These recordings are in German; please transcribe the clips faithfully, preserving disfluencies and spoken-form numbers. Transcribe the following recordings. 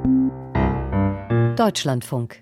Deutschlandfunk.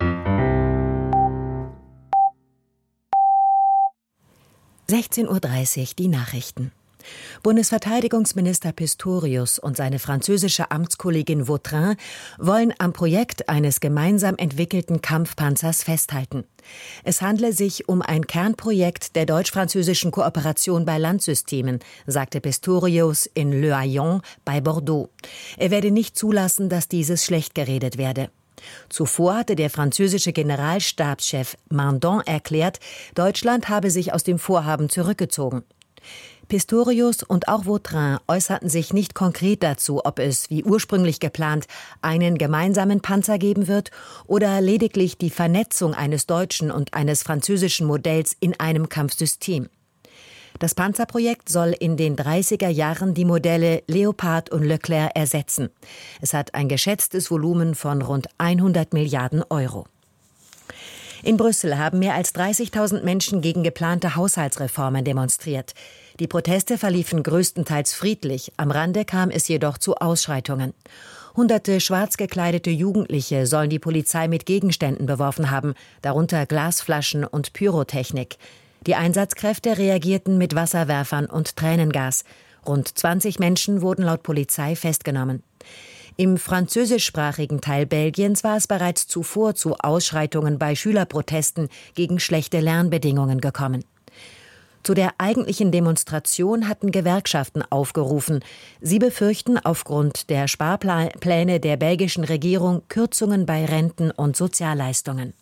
sechzehn Uhr dreißig, die Nachrichten. Bundesverteidigungsminister Pistorius und seine französische Amtskollegin Vautrin wollen am Projekt eines gemeinsam entwickelten Kampfpanzers festhalten. Es handle sich um ein Kernprojekt der deutsch-französischen Kooperation bei Landsystemen, sagte Pistorius in Le Haillon bei Bordeaux. Er werde nicht zulassen, dass dieses schlecht geredet werde. Zuvor hatte der französische Generalstabschef Mandon erklärt, Deutschland habe sich aus dem Vorhaben zurückgezogen. Pistorius und auch Vautrin äußerten sich nicht konkret dazu, ob es, wie ursprünglich geplant, einen gemeinsamen Panzer geben wird oder lediglich die Vernetzung eines deutschen und eines französischen Modells in einem Kampfsystem. Das Panzerprojekt soll in den dreißiger Jahren die Modelle Leopard und Leclerc ersetzen. Es hat ein geschätztes Volumen von rund hundert Milliarden Euro. In Brüssel haben mehr als dreißigtausend Menschen gegen geplante Haushaltsreformen demonstriert. Die Proteste verliefen größtenteils friedlich, am Rande kam es jedoch zu Ausschreitungen. Hunderte schwarz gekleidete Jugendliche sollen die Polizei mit Gegenständen beworfen haben, darunter Glasflaschen und Pyrotechnik. Die Einsatzkräfte reagierten mit Wasserwerfern und Tränengas. Rund zwanzig Menschen wurden laut Polizei festgenommen. Im französischsprachigen Teil Belgiens war es bereits zuvor zu Ausschreitungen bei Schülerprotesten gegen schlechte Lernbedingungen gekommen. Zu der eigentlichen Demonstration hatten Gewerkschaften aufgerufen. Sie befürchten aufgrund der Sparpläne der belgischen Regierung Kürzungen bei Renten und Sozialleistungen.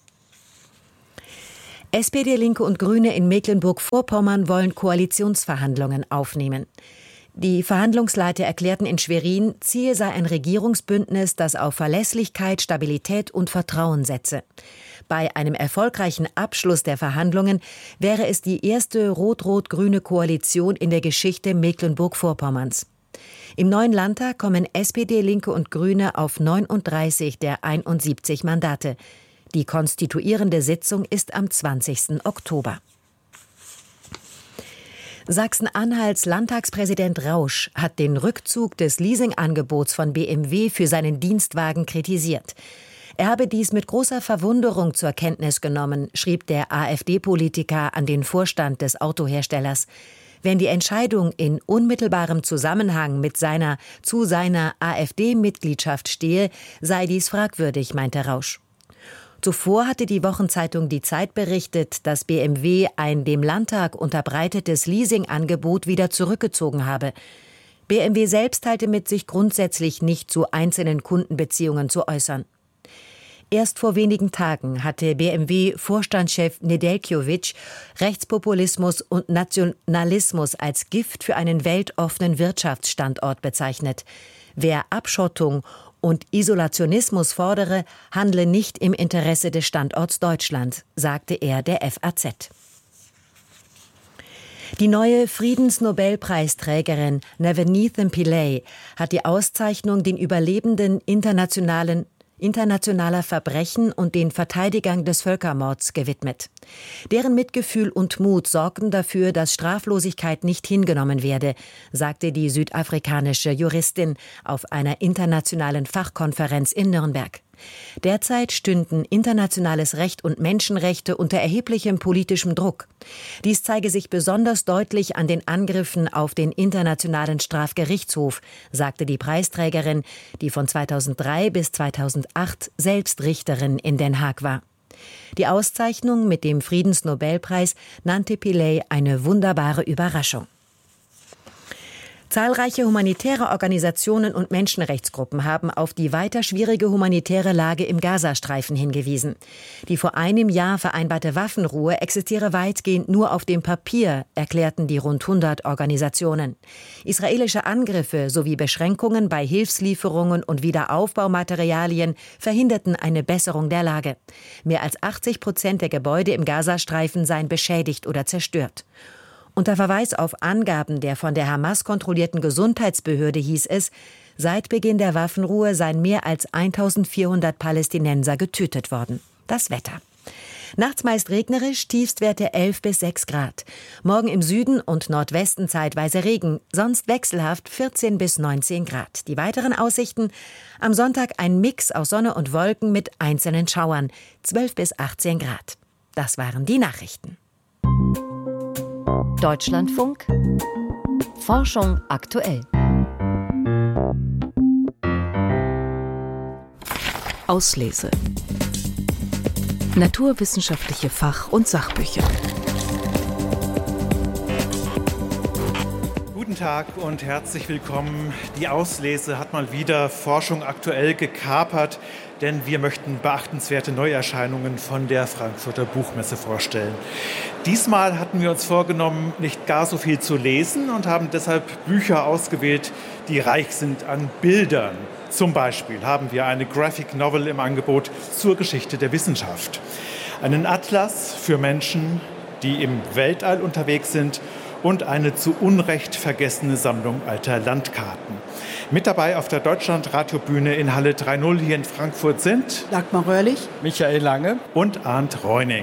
S P D, Linke und Grüne in Mecklenburg-Vorpommern wollen Koalitionsverhandlungen aufnehmen. Die Verhandlungsleiter erklärten in Schwerin, Ziel sei ein Regierungsbündnis, das auf Verlässlichkeit, Stabilität und Vertrauen setze. Bei einem erfolgreichen Abschluss der Verhandlungen wäre es die erste rot-rot-grüne Koalition in der Geschichte Mecklenburg-Vorpommerns. Im neuen Landtag kommen S P D, Linke und Grüne auf neununddreißig der einundsiebzig Mandate. Die konstituierende Sitzung ist am zwanzigsten Oktober. Sachsen-Anhalts Landtagspräsident Rausch hat den Rückzug des Leasingangebots von B M W für seinen Dienstwagen kritisiert. Er habe dies mit großer Verwunderung zur Kenntnis genommen, schrieb der AfD-Politiker an den Vorstand des Autoherstellers. Wenn die Entscheidung in unmittelbarem Zusammenhang mit seiner zu seiner AfD-Mitgliedschaft stehe, sei dies fragwürdig, meinte Rausch. Zuvor hatte die Wochenzeitung Die Zeit berichtet, dass B M W ein dem Landtag unterbreitetes Leasingangebot wieder zurückgezogen habe. B M W selbst teilte mit, sich grundsätzlich nicht zu einzelnen Kundenbeziehungen zu äußern. Erst vor wenigen Tagen hatte B M W-Vorstandschef Nedeljkovic Rechtspopulismus und Nationalismus als Gift für einen weltoffenen Wirtschaftsstandort bezeichnet. Wer Abschottung und Isolationismus fordere, handle nicht im Interesse des Standorts Deutschland, sagte er der F A Z. Die neue Friedensnobelpreisträgerin Navanetha Pillay hat die Auszeichnung den Überlebenden internationalen internationaler Verbrechen und den Verteidigern des Völkermords gewidmet. Deren Mitgefühl und Mut sorgten dafür, dass Straflosigkeit nicht hingenommen werde, sagte die südafrikanische Juristin auf einer internationalen Fachkonferenz in Nürnberg. Derzeit stünden internationales Recht und Menschenrechte unter erheblichem politischem Druck. Dies zeige sich besonders deutlich an den Angriffen auf den Internationalen Strafgerichtshof, sagte die Preisträgerin, die von zweitausenddrei bis zweitausendacht selbst Richterin in Den Haag war. Die Auszeichnung mit dem Friedensnobelpreis nannte Pillay eine wunderbare Überraschung. Zahlreiche humanitäre Organisationen und Menschenrechtsgruppen haben auf die weiter schwierige humanitäre Lage im Gazastreifen hingewiesen. Die vor einem Jahr vereinbarte Waffenruhe existiere weitgehend nur auf dem Papier, erklärten die rund hundert Organisationen. Israelische Angriffe sowie Beschränkungen bei Hilfslieferungen und Wiederaufbaumaterialien verhinderten eine Besserung der Lage. Mehr als achtzig Prozent der Gebäude im Gazastreifen seien beschädigt oder zerstört. Unter Verweis auf Angaben der von der Hamas kontrollierten Gesundheitsbehörde hieß es, seit Beginn der Waffenruhe seien mehr als eintausendvierhundert Palästinenser getötet worden. Das Wetter. Nachts meist regnerisch, Tiefstwerte elf bis sechs Grad. Morgen im Süden und Nordwesten zeitweise Regen, sonst wechselhaft vierzehn bis neunzehn Grad. Die weiteren Aussichten: am Sonntag ein Mix aus Sonne und Wolken mit einzelnen Schauern, zwölf bis achtzehn Grad. Das waren die Nachrichten. Deutschlandfunk Forschung aktuell. Auslese. Naturwissenschaftliche Fach- und Sachbücher. Guten Tag und herzlich willkommen. Die Auslese hat mal wieder Forschung aktuell gekapert, denn wir möchten beachtenswerte Neuerscheinungen von der Frankfurter Buchmesse vorstellen. Diesmal hatten wir uns vorgenommen, nicht gar so viel zu lesen und haben deshalb Bücher ausgewählt, die reich sind an Bildern. Zum Beispiel haben wir eine Graphic Novel im Angebot zur Geschichte der Wissenschaft. Einen Atlas für Menschen, die im Weltall unterwegs sind, und eine zu Unrecht vergessene Sammlung alter Landkarten. Mit dabei auf der Deutschlandradiobühne in Halle drei null hier in Frankfurt sind Dagmar Röhrlich, Michael Lange und Arndt Reuning.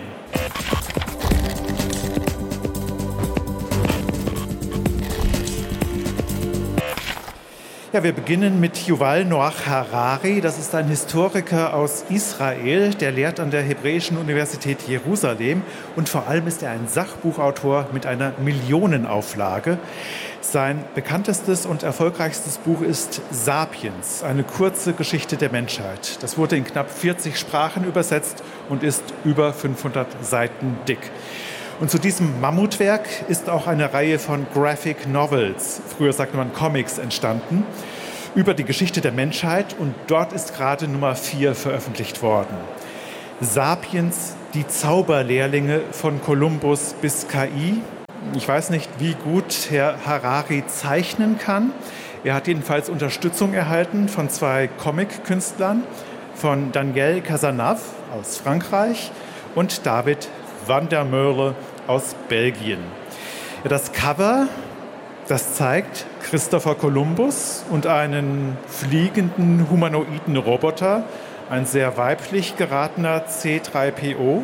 Ja, wir beginnen mit Yuval Noah Harari. Das ist ein Historiker aus Israel, der lehrt an der Hebräischen Universität Jerusalem und vor allem ist er ein Sachbuchautor mit einer Millionenauflage. Sein bekanntestes und erfolgreichstes Buch ist Sapiens, eine kurze Geschichte der Menschheit. Das wurde in knapp vierzig Sprachen übersetzt und ist über fünfhundert Seiten dick. Und zu diesem Mammutwerk ist auch eine Reihe von Graphic Novels, früher sagte man Comics, entstanden, über die Geschichte der Menschheit. Und dort ist gerade Nummer vier veröffentlicht worden. Sapiens, die Zauberlehrlinge von Kolumbus bis K I. Ich weiß nicht, wie gut Herr Harari zeichnen kann. Er hat jedenfalls Unterstützung erhalten von zwei Comic-Künstlern, von Daniel Cazenave aus Frankreich und David van der Merwe aus Belgien. Das Cover, das zeigt Christopher Columbus und einen fliegenden humanoiden Roboter, ein sehr weiblich geratener C drei P O.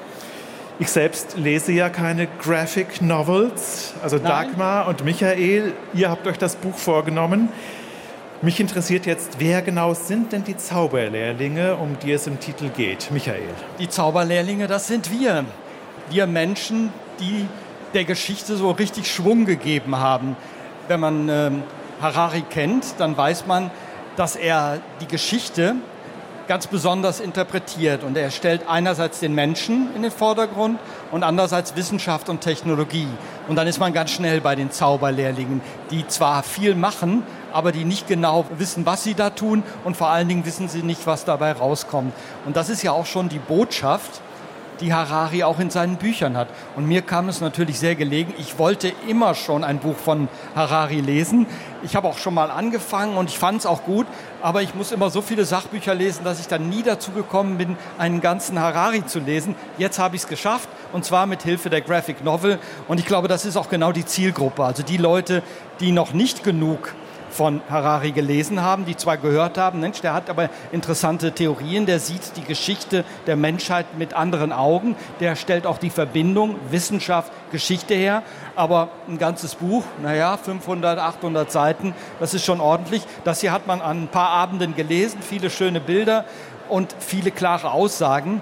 Ich selbst lese ja keine Graphic Novels, also Nein. Dagmar und Michael, ihr habt euch das Buch vorgenommen. Mich interessiert jetzt, wer genau sind denn die Zauberlehrlinge, um die es im Titel geht? Michael. Die Zauberlehrlinge, das sind wir. Wir Menschen, die der Geschichte so richtig Schwung gegeben haben. Wenn man ähm, Harari kennt, dann weiß man, dass er die Geschichte ganz besonders interpretiert. Und er stellt einerseits den Menschen in den Vordergrund und andererseits Wissenschaft und Technologie. Und dann ist man ganz schnell bei den Zauberlehrlingen, die zwar viel machen, aber die nicht genau wissen, was sie da tun. Und vor allen Dingen wissen sie nicht, was dabei rauskommt. Und das ist ja auch schon die Botschaft, die Harari auch in seinen Büchern hat. Und mir kam es natürlich sehr gelegen. Ich wollte immer schon ein Buch von Harari lesen. Ich habe auch schon mal angefangen und ich fand es auch gut. Aber ich muss immer so viele Sachbücher lesen, dass ich dann nie dazu gekommen bin, einen ganzen Harari zu lesen. Jetzt habe ich es geschafft und zwar mit Hilfe der Graphic Novel. Und ich glaube, das ist auch genau die Zielgruppe. Also die Leute, die noch nicht genug von Harari gelesen haben, die zwar gehört haben, Mensch, der hat aber interessante Theorien, der sieht die Geschichte der Menschheit mit anderen Augen, der stellt auch die Verbindung Wissenschaft, Geschichte her, aber ein ganzes Buch, naja, fünfhundert, achthundert Seiten, das ist schon ordentlich. Das hier hat man an ein paar Abenden gelesen, viele schöne Bilder und viele klare Aussagen.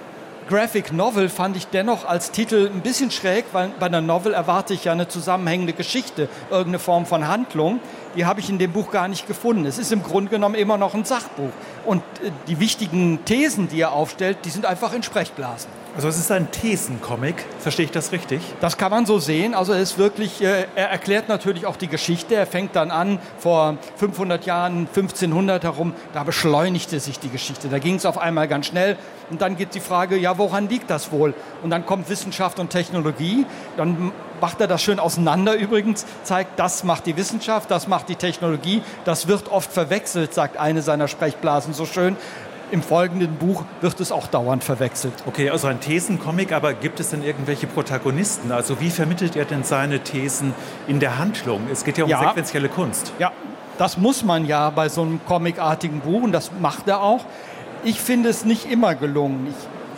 Graphic Novel fand ich dennoch als Titel ein bisschen schräg, weil bei einer Novel erwarte ich ja eine zusammenhängende Geschichte, irgendeine Form von Handlung. Die habe ich in dem Buch gar nicht gefunden. Es ist im Grunde genommen immer noch ein Sachbuch. Und die wichtigen Thesen, die er aufstellt, die sind einfach in Sprechblasen. Also es ist ein Thesencomic, verstehe ich das richtig? Das kann man so sehen. Also er ist wirklich, äh, er erklärt natürlich auch die Geschichte. Er fängt dann an, vor fünfhundert Jahren, fünfzehnhundert herum, da beschleunigte sich die Geschichte. Da ging es auf einmal ganz schnell. Und dann geht die Frage, ja, woran liegt das wohl? Und dann kommt Wissenschaft und Technologie. Dann macht er das schön auseinander übrigens, zeigt, das macht die Wissenschaft, das macht die Technologie. Das wird oft verwechselt, sagt eine seiner Sprechblasen so schön. Im folgenden Buch wird es auch dauernd verwechselt. Okay, also ein Thesencomic, aber gibt es denn irgendwelche Protagonisten? Also wie vermittelt er denn seine Thesen in der Handlung? Es geht ja um ja. sequenzielle Kunst. Ja, das muss man ja bei so einem comicartigen Buch und das macht er auch. Ich finde es nicht immer gelungen. Ich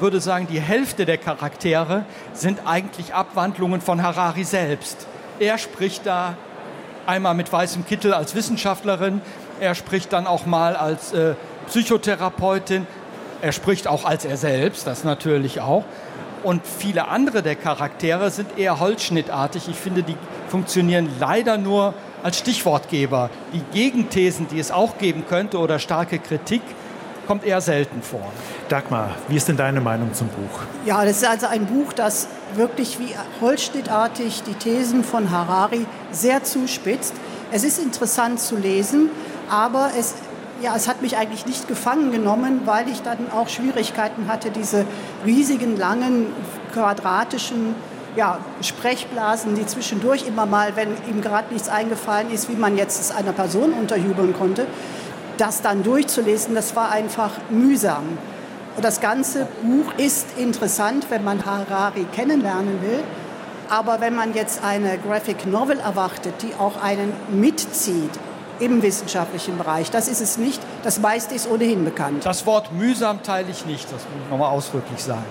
würde sagen, die Hälfte der Charaktere sind eigentlich Abwandlungen von Harari selbst. Er spricht da einmal mit weißem Kittel als Wissenschaftlerin, er spricht dann auch mal als äh, Psychotherapeutin, er spricht auch als er selbst, das natürlich auch. Und viele andere der Charaktere sind eher holzschnittartig. Ich finde, die funktionieren leider nur als Stichwortgeber. Die Gegenthesen, die es auch geben könnte, oder starke Kritik, kommt eher selten vor. Dagmar, wie ist denn deine Meinung zum Buch? Ja, das ist also ein Buch, das wirklich wie holzschnittartig die Thesen von Harari sehr zuspitzt. Es ist interessant zu lesen, aber es, ja, es hat mich eigentlich nicht gefangen genommen, weil ich dann auch Schwierigkeiten hatte, diese riesigen, langen, quadratischen ja, Sprechblasen, die zwischendurch immer mal, wenn ihm gerade nichts eingefallen ist, wie man jetzt es einer Person unterjubeln konnte, das dann durchzulesen, das war einfach mühsam. Und das ganze Buch ist interessant, wenn man Harari kennenlernen will. Aber wenn man jetzt eine Graphic Novel erwartet, die auch einen mitzieht im wissenschaftlichen Bereich, das ist es nicht. Das meiste ist ohnehin bekannt. Das Wort mühsam teile ich nicht, das muss ich nochmal ausdrücklich sagen.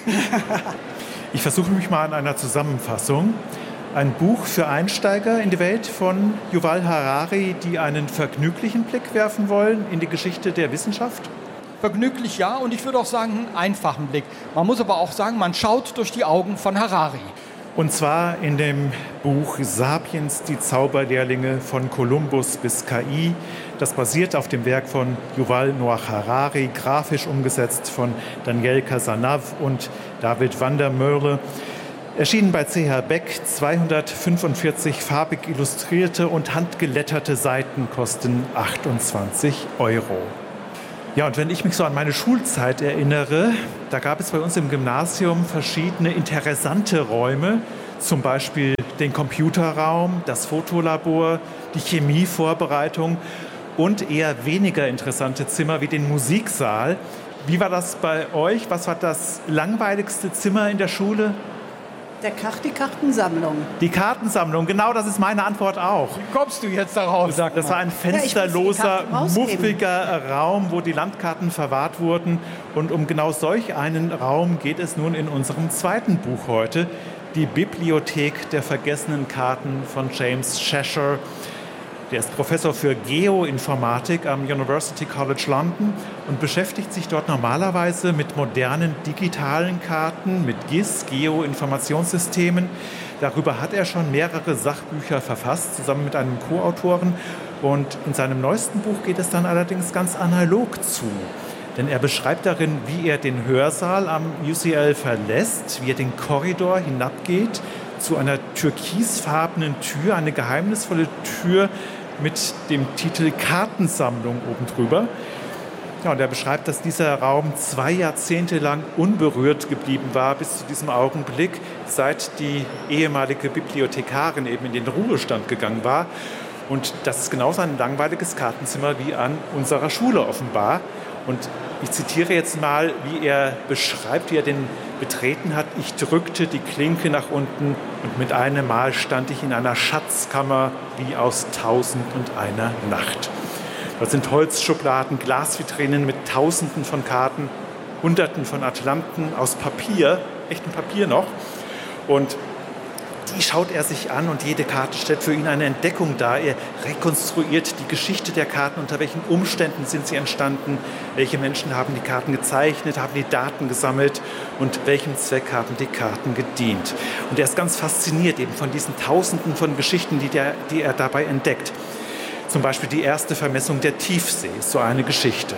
Ich versuche mich mal an einer Zusammenfassung. Ein Buch für Einsteiger in die Welt von Yuval Harari, die einen vergnüglichen Blick werfen wollen in die Geschichte der Wissenschaft? Vergnüglich ja, und ich würde auch sagen, einen einfachen Blick. Man muss aber auch sagen, man schaut durch die Augen von Harari. Und zwar in dem Buch Sapiens, die Zauberlehrlinge von Kolumbus bis K I. Das basiert auf dem Werk von Yuval Noah Harari, grafisch umgesetzt von Daniel Cazenave und David van der Merle. Erschienen bei C H Beck, zweihundertfünfundvierzig farbig illustrierte und handgeletterte Seiten kosten achtundzwanzig Euro. Ja, und wenn ich mich so an meine Schulzeit erinnere, da gab es bei uns im Gymnasium verschiedene interessante Räume, zum Beispiel den Computerraum, das Fotolabor, die Chemievorbereitung und eher weniger interessante Zimmer wie den Musiksaal. Wie war das bei euch? Was war das langweiligste Zimmer in der Schule? Der Kart, die Kartensammlung. Die Kartensammlung, genau, das ist meine Antwort auch. Wie kommst du jetzt darauf? Das war ein fensterloser, ja, muffiger Raum, wo die Landkarten verwahrt wurden. Und um genau solch einen Raum geht es nun in unserem zweiten Buch heute, die Bibliothek der vergessenen Karten von James Cheshire. Der ist Professor für Geoinformatik am University College London und beschäftigt sich dort normalerweise mit modernen digitalen Karten, mit G I S, Geoinformationssystemen. Darüber hat er schon mehrere Sachbücher verfasst, zusammen mit einem Co-Autoren. Und in seinem neuesten Buch geht es dann allerdings ganz analog zu. Denn er beschreibt darin, wie er den Hörsaal am U C L verlässt, wie er den Korridor hinabgeht zu einer türkisfarbenen Tür, eine geheimnisvolle Tür mit dem Titel Kartensammlung oben drüber. Ja, und er beschreibt, dass dieser Raum zwei Jahrzehnte lang unberührt geblieben war bis zu diesem Augenblick, seit die ehemalige Bibliothekarin eben in den Ruhestand gegangen war. Und das ist genauso ein langweiliges Kartenzimmer wie an unserer Schule offenbar. Und ich zitiere jetzt mal, wie er beschreibt, wie er den betreten hat. Ich drückte die Klinke nach unten und mit einem Mal stand ich in einer Schatzkammer wie aus Tausend und einer Nacht. Dort sind Holzschubladen, Glasvitrinen mit Tausenden von Karten, Hunderten von Atlanten aus Papier, echtem Papier noch. Und die schaut er sich an und jede Karte stellt für ihn eine Entdeckung dar. Er rekonstruiert die Geschichte der Karten, unter welchen Umständen sind sie entstanden, welche Menschen haben die Karten gezeichnet, haben die Daten gesammelt und welchem Zweck haben die Karten gedient. Und er ist ganz fasziniert eben von diesen Tausenden von Geschichten, die, der, die er dabei entdeckt. Zum Beispiel die erste Vermessung der Tiefsee, so eine Geschichte.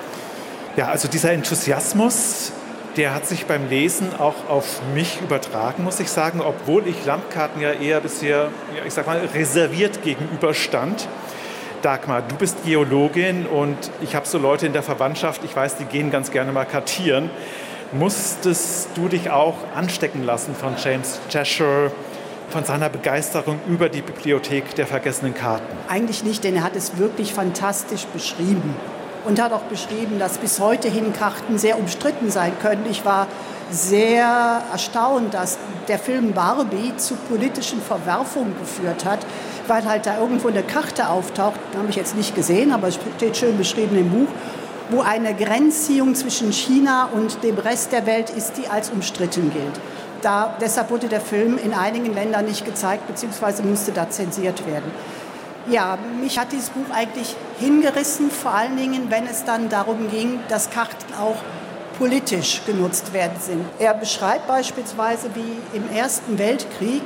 Ja, also dieser Enthusiasmus, der hat sich beim Lesen auch auf mich übertragen, muss ich sagen, obwohl ich Landkarten ja eher bisher, ja, ich sag mal, reserviert gegenüberstand. Dagmar, du bist Geologin und ich habe so Leute in der Verwandtschaft, ich weiß, die gehen ganz gerne mal kartieren. Musstest du dich auch anstecken lassen von James Cheshire, von seiner Begeisterung über die Bibliothek der vergessenen Karten? Eigentlich nicht, denn er hat es wirklich fantastisch beschrieben. Und hat auch beschrieben, dass bis heute hin Karten sehr umstritten sein können. Ich war sehr erstaunt, dass der Film Barbie zu politischen Verwerfungen geführt hat, weil halt da irgendwo eine Karte auftaucht, die habe ich jetzt nicht gesehen, aber es steht schön beschrieben im Buch. wo eine Grenzziehung zwischen China und dem Rest der Welt ist, die als umstritten gilt. Da, deshalb wurde der Film in einigen Ländern nicht gezeigt, beziehungsweise musste da zensiert werden. Ja, mich hat dieses Buch eigentlich hingerissen, vor allen Dingen, wenn es dann darum ging, dass Karten auch politisch genutzt werden sind. Er beschreibt beispielsweise, wie im Ersten Weltkrieg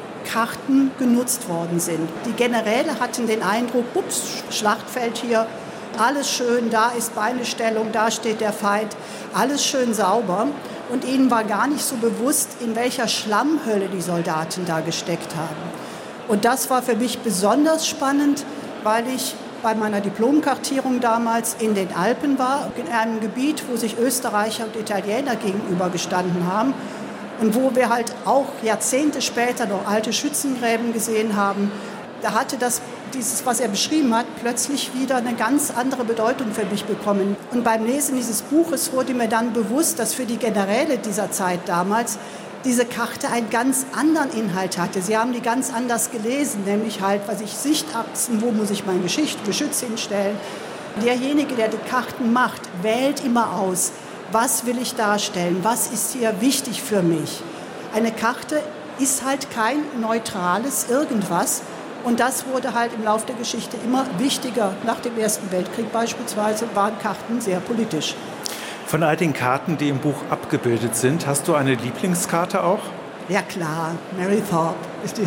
Karten genutzt worden sind. Die Generäle hatten den Eindruck, ups, Schlachtfeld hier, alles schön, da ist Beinestellung, da steht der Feind, alles schön sauber. Und ihnen war gar nicht so bewusst, in welcher Schlammhölle die Soldaten da gesteckt haben. Und das war für mich besonders spannend, weil ich bei meiner Diplomkartierung damals in den Alpen war, in einem Gebiet, wo sich Österreicher und Italiener gegenübergestanden haben und wo wir halt auch Jahrzehnte später noch alte Schützengräben gesehen haben. Da hatte das, dieses, was er beschrieben hat, plötzlich wieder eine ganz andere Bedeutung für mich bekommen. Und beim Lesen dieses Buches wurde mir dann bewusst, dass für die Generäle dieser Zeit damals diese Karte einen ganz anderen Inhalt hatte. Sie haben die ganz anders gelesen, nämlich halt, was ich Sichtachsen, wo muss ich mein Geschicht, Geschütz hinstellen. Derjenige, der die Karten macht, wählt immer aus, was will ich darstellen, was ist hier wichtig für mich. Eine Karte ist halt kein neutrales Irgendwas. Und das wurde halt im Laufe der Geschichte immer wichtiger. Nach dem Ersten Weltkrieg beispielsweise waren Karten sehr politisch. Von all den Karten, die im Buch abgebildet sind, hast du eine Lieblingskarte auch? Ja klar, Mary Thorpe. Die,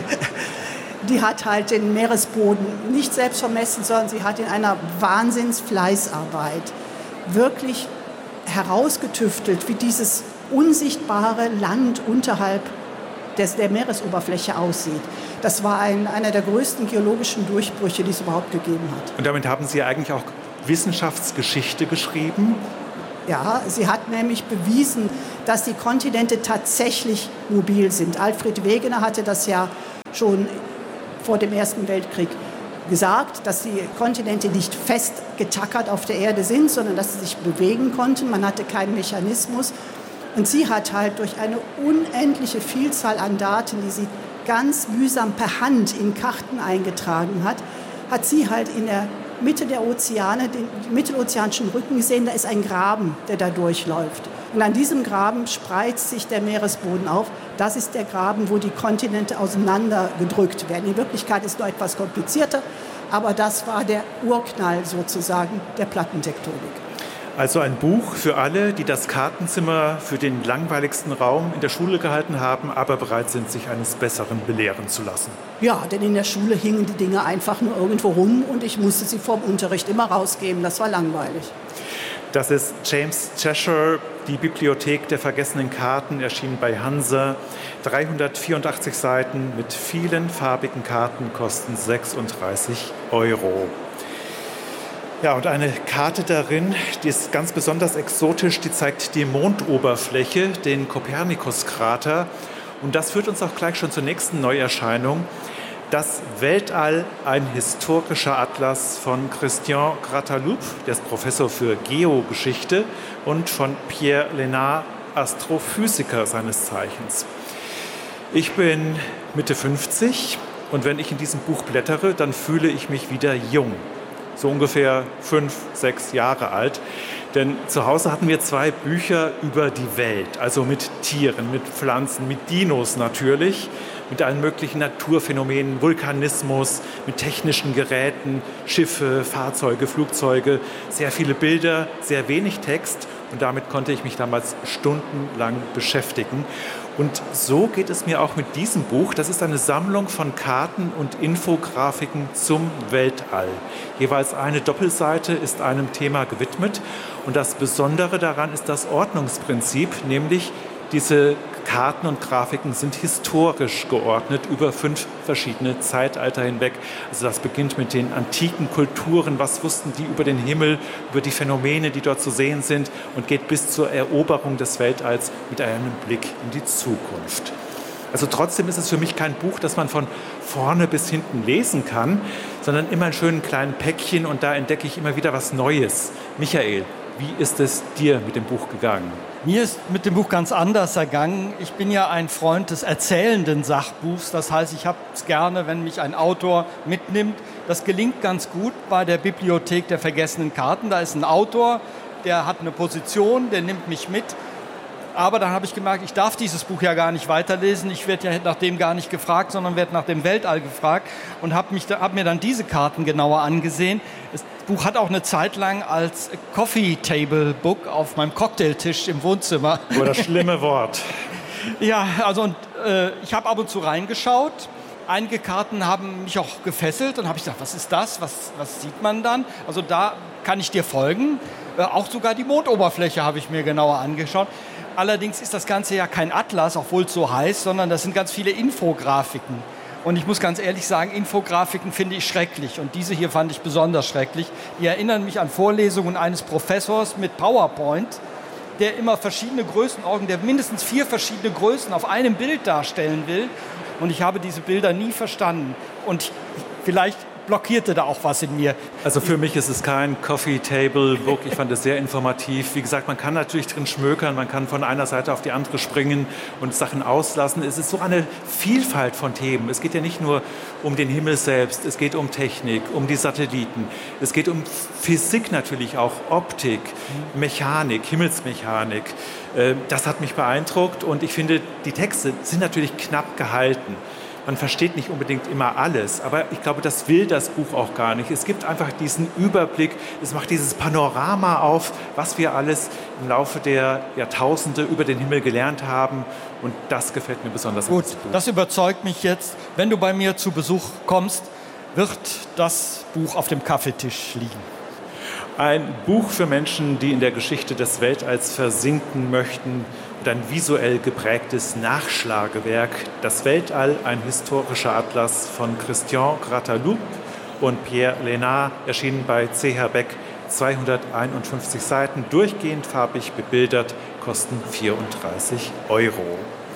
die hat halt den Meeresboden nicht selbst vermessen, sondern sie hat in einer Wahnsinnsfleißarbeit wirklich herausgetüftelt, wie dieses unsichtbare Land unterhalb des, der Meeresoberfläche aussieht. Das war ein, einer der größten geologischen Durchbrüche, die es überhaupt gegeben hat. Und damit haben Sie eigentlich auch Wissenschaftsgeschichte geschrieben? Ja, sie hat nämlich bewiesen, dass die Kontinente tatsächlich mobil sind. Alfred Wegener hatte das ja schon vor dem Ersten Weltkrieg gesagt, dass die Kontinente nicht fest getackert auf der Erde sind, sondern dass sie sich bewegen konnten. Man hatte keinen Mechanismus. Und sie hat halt durch eine unendliche Vielzahl an Daten, die sie ganz mühsam per Hand in Karten eingetragen hat, hat sie halt in der Mitte der Ozeane, den mittelozeanischen Rücken gesehen, da ist ein Graben, der da durchläuft. Und an diesem Graben spreizt sich der Meeresboden auf. Das ist der Graben, wo die Kontinente auseinandergedrückt werden. In Wirklichkeit ist es noch etwas komplizierter, aber das war der Urknall sozusagen der Plattentektonik. Also ein Buch für alle, die das Kartenzimmer für den langweiligsten Raum in der Schule gehalten haben, aber bereit sind, sich eines Besseren belehren zu lassen. Ja, denn in der Schule hingen die Dinge einfach nur irgendwo rum und ich musste sie vom Unterricht immer rausgeben. Das war langweilig. Das ist James Cheshire, die Bibliothek der vergessenen Karten, erschienen bei Hansa. dreihundertvierundachtzig Seiten mit vielen farbigen Karten, kosten sechsunddreißig Euro. Ja, und eine Karte darin, die ist ganz besonders exotisch, die zeigt die Mondoberfläche, den Kopernikus-Krater. Und das führt uns auch gleich schon zur nächsten Neuerscheinung. Das Weltall, ein historischer Atlas von Christian Grataloup, der ist Professor für Geogeschichte, und von Pierre Lénard, Astrophysiker seines Zeichens. Ich bin Mitte fünfzig und wenn ich in diesem Buch blättere, dann fühle ich mich wieder jung. So ungefähr fünf, sechs Jahre alt. Denn zu Hause hatten wir zwei Bücher über die Welt, also mit Tieren, mit Pflanzen, mit Dinos natürlich, mit allen möglichen Naturphänomenen, Vulkanismus, mit technischen Geräten, Schiffe, Fahrzeuge, Flugzeuge, sehr viele Bilder, sehr wenig Text. Und damit konnte ich mich damals stundenlang beschäftigen. Und so geht es mir auch mit diesem Buch. Das ist eine Sammlung von Karten und Infografiken zum Weltall. Jeweils eine Doppelseite ist einem Thema gewidmet. Und das Besondere daran ist das Ordnungsprinzip, nämlich diese Karten und Grafiken sind historisch geordnet über fünf verschiedene Zeitalter hinweg. Also das beginnt mit den antiken Kulturen, was wussten die über den Himmel, über die Phänomene, die dort zu sehen sind, und geht bis zur Eroberung des Weltalls mit einem Blick in die Zukunft. Also trotzdem ist es für mich kein Buch, das man von vorne bis hinten lesen kann, sondern immer in schönen kleinen Päckchen, und da entdecke ich immer wieder was Neues. Michael, wie ist es dir mit dem Buch gegangen? Mir ist mit dem Buch ganz anders ergangen. Ich bin ja ein Freund des erzählenden Sachbuchs. Das heißt, ich habe es gerne, wenn mich ein Autor mitnimmt. Das gelingt ganz gut bei der Bibliothek der vergessenen Karten. Da ist ein Autor, der hat eine Position, der nimmt mich mit. Aber dann habe ich gemerkt, ich darf dieses Buch ja gar nicht weiterlesen. Ich werde ja nach dem gar nicht gefragt, sondern werde nach dem Weltall gefragt und habe hab mir dann diese Karten genauer angesehen. Das Buch hat auch eine Zeit lang als Coffee Table Book auf meinem Cocktailtisch im Wohnzimmer. Oh, das schlimme Wort. Ja, also und, äh, ich habe ab und zu reingeschaut. Einige Karten haben mich auch gefesselt und habe ich gedacht, was ist das? Was, was sieht man dann? Also da kann ich dir folgen. Äh, auch sogar die Mondoberfläche habe ich mir genauer angeschaut. Allerdings ist das Ganze ja kein Atlas, obwohl es so heißt, sondern das sind ganz viele Infografiken. Und ich muss ganz ehrlich sagen, Infografiken finde ich schrecklich. Und diese hier fand ich besonders schrecklich. Die erinnern mich an Vorlesungen eines Professors mit PowerPoint, der immer verschiedene Größenordnungen, der mindestens vier verschiedene Größen auf einem Bild darstellen will. Und ich habe diese Bilder nie verstanden. Und vielleicht blockierte da auch was in mir. Also für mich ist es kein Coffee Table Book. Ich fand es sehr informativ. Wie gesagt, man kann natürlich drin schmökern, man kann von einer Seite auf die andere springen und Sachen auslassen. Es ist so eine Vielfalt von Themen. Es geht ja nicht nur um den Himmel selbst, es geht um Technik, um die Satelliten. Es geht um Physik natürlich auch, Optik, Mechanik, Himmelsmechanik. Das hat mich beeindruckt und ich finde, die Texte sind natürlich knapp gehalten. Man versteht nicht unbedingt immer alles, aber ich glaube, das will das Buch auch gar nicht. Es gibt einfach diesen Überblick, es macht dieses Panorama auf, was wir alles im Laufe der Jahrtausende über den Himmel gelernt haben und das gefällt mir besonders gut. Das überzeugt mich jetzt. Wenn du bei mir zu Besuch kommst, wird das Buch auf dem Kaffeetisch liegen. Ein Buch für Menschen, die in der Geschichte des Weltalls versinken möchten. Und ein visuell geprägtes Nachschlagewerk, das Weltall, ein historischer Atlas von Christian Grattalou und Pierre Lénard, erschienen bei C H Beck, zweihunderteinundfünfzig Seiten, durchgehend farbig bebildert, kosten vierunddreißig Euro.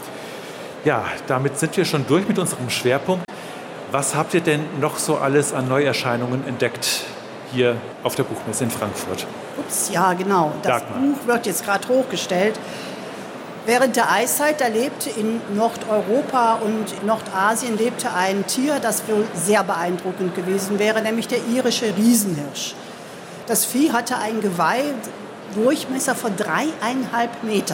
Ja, damit sind wir schon durch mit unserem Schwerpunkt. Was habt ihr denn noch so alles an Neuerscheinungen entdeckt hier auf der Buchmesse in Frankfurt? Ups, ja, genau. Das Dagmar. Buch wird jetzt gerade hochgestellt. Während der Eiszeit, da lebte in Nordeuropa und Nordasien lebte ein Tier, das wohl sehr beeindruckend gewesen wäre, nämlich der irische Riesenhirsch. Das Vieh hatte ein Geweih, Durchmesser von dreieinhalb Meter.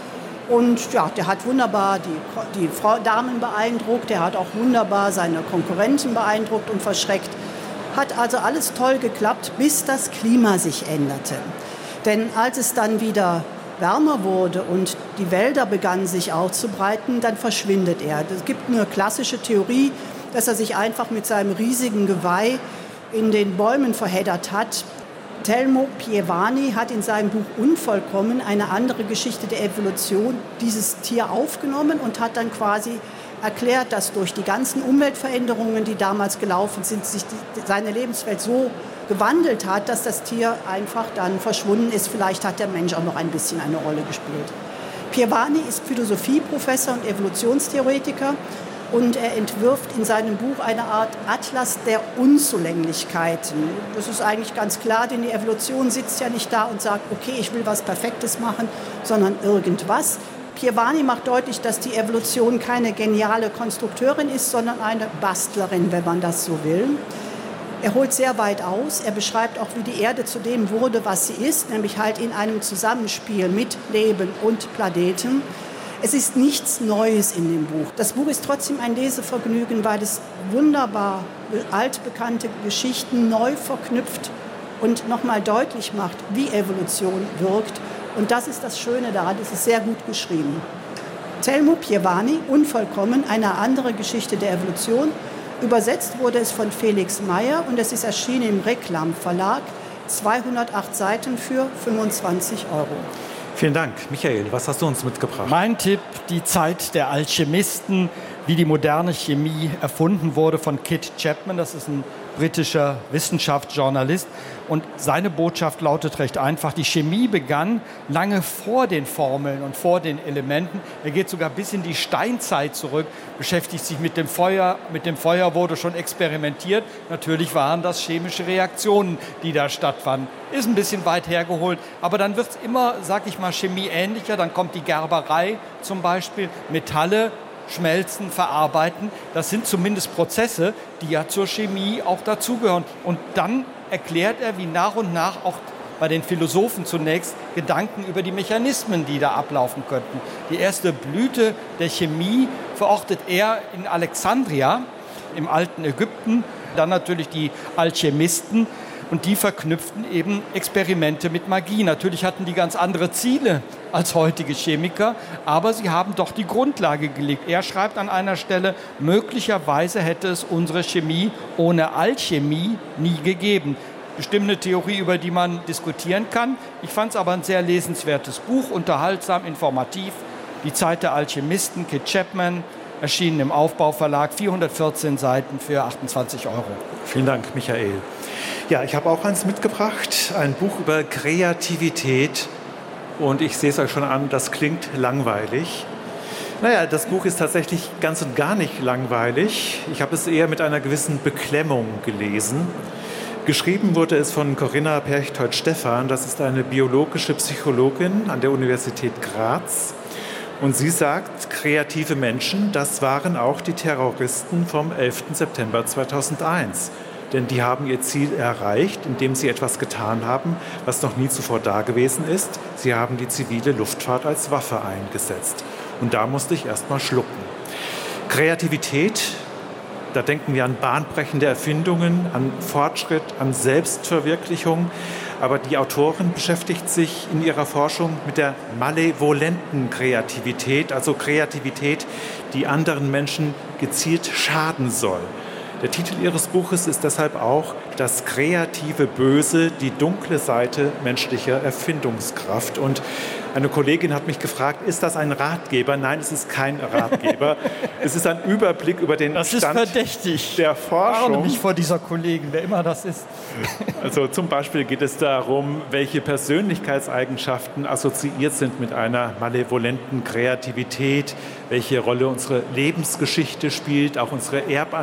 Und ja, der hat wunderbar die, die Frau, Damen beeindruckt, der hat auch wunderbar seine Konkurrenten beeindruckt und verschreckt. Hat also alles toll geklappt, bis das Klima sich änderte. Denn als es dann wieder wärmer wurde und die Wälder begannen sich auszubreiten, dann verschwindet er. Es gibt eine klassische Theorie, dass er sich einfach mit seinem riesigen Geweih in den Bäumen verheddert hat. Telmo Pievani hat in seinem Buch Unvollkommen eine andere Geschichte der Evolution dieses Tier aufgenommen und hat dann quasi erklärt, dass durch die ganzen Umweltveränderungen, die damals gelaufen sind, sich die, seine Lebenswelt so gewandelt hat, dass das Tier einfach dann verschwunden ist. Vielleicht hat der Mensch auch noch ein bisschen eine Rolle gespielt. Pievani ist Philosophieprofessor und Evolutionstheoretiker und er entwirft in seinem Buch eine Art Atlas der Unzulänglichkeiten. Das ist eigentlich ganz klar, denn die Evolution sitzt ja nicht da und sagt, okay, ich will was Perfektes machen, sondern irgendwas. Pievani macht deutlich, dass die Evolution keine geniale Konstrukteurin ist, sondern eine Bastlerin, wenn man das so will. Er holt sehr weit aus. Er beschreibt auch, wie die Erde zu dem wurde, was sie ist, nämlich halt in einem Zusammenspiel mit Leben und Planeten. Es ist nichts Neues in dem Buch. Das Buch ist trotzdem ein Lesevergnügen, weil es wunderbar altbekannte Geschichten neu verknüpft und nochmal deutlich macht, wie Evolution wirkt. Und das ist das Schöne daran, es ist sehr gut geschrieben. Telmo Pievani, Unvollkommen, eine andere Geschichte der Evolution. Übersetzt wurde es von Felix Meyer und es ist erschienen im Reklam Verlag. zweihundertacht Seiten für fünfundzwanzig Euro. Vielen Dank. Michael, was hast du uns mitgebracht? Mein Tipp, die Zeit der Alchemisten, wie die moderne Chemie erfunden wurde, von Kit Chapman. Das ist ein britischer Wissenschaftsjournalist. Und seine Botschaft lautet recht einfach, die Chemie begann lange vor den Formeln und vor den Elementen. Er geht sogar bis in die Steinzeit zurück, beschäftigt sich mit dem Feuer. Mit dem Feuer wurde schon experimentiert. Natürlich waren das chemische Reaktionen, die da stattfanden. Ist ein bisschen weit hergeholt, aber dann wird es immer, sag ich mal, chemieähnlicher. Dann kommt die Gerberei zum Beispiel, Metalle, schmelzen, verarbeiten. Das sind zumindest Prozesse, die ja zur Chemie auch dazugehören. Und dann erklärt er, wie nach und nach auch bei den Philosophen zunächst Gedanken über die Mechanismen, die da ablaufen könnten. Die erste Blüte der Chemie verortet er in Alexandria, im alten Ägypten, dann natürlich die Alchemisten. Und die verknüpften eben Experimente mit Magie. Natürlich hatten die ganz andere Ziele als heutige Chemiker, aber sie haben doch die Grundlage gelegt. Er schreibt an einer Stelle, möglicherweise hätte es unsere Chemie ohne Alchemie nie gegeben. Bestimmt eine Theorie, über die man diskutieren kann. Ich fand es aber ein sehr lesenswertes Buch, unterhaltsam, informativ. Die Zeit der Alchemisten, Kit Chapman, erschienen im Aufbauverlag, vierhundertvierzehn Seiten für achtundzwanzig Euro. Vielen Dank, Michael. Ja, ich habe auch eins mitgebracht, ein Buch über Kreativität. Und ich sehe es euch schon an, das klingt langweilig. Naja, das Buch ist tatsächlich ganz und gar nicht langweilig. Ich habe es eher mit einer gewissen Beklemmung gelesen. Geschrieben wurde es von Corinna Perchtold-Stephan. Das ist eine biologische Psychologin an der Universität Graz. Und sie sagt, kreative Menschen, das waren auch die Terroristen vom elften September zweitausendeins. Denn die haben ihr Ziel erreicht, indem sie etwas getan haben, was noch nie zuvor dagewesen ist. Sie haben die zivile Luftfahrt als Waffe eingesetzt. Und da musste ich erst mal schlucken. Kreativität, da denken wir an bahnbrechende Erfindungen, an Fortschritt, an Selbstverwirklichung. Aber die Autorin beschäftigt sich in ihrer Forschung mit der malevolenten Kreativität, also Kreativität, die anderen Menschen gezielt schaden soll. Der Titel ihres Buches ist deshalb auch Das kreative Böse, die dunkle Seite menschlicher Erfindungskraft. Und eine Kollegin hat mich gefragt, ist das ein Ratgeber? Nein, es ist kein Ratgeber. Es ist ein Überblick über den das Stand ist verdächtig. der Forschung. Warne mich vor dieser Kollegin, wer immer das ist. Also zum Beispiel geht es darum, welche Persönlichkeitseigenschaften assoziiert sind mit einer malevolenten Kreativität, welche Rolle unsere Lebensgeschichte spielt, auch unsere Erbanlagen.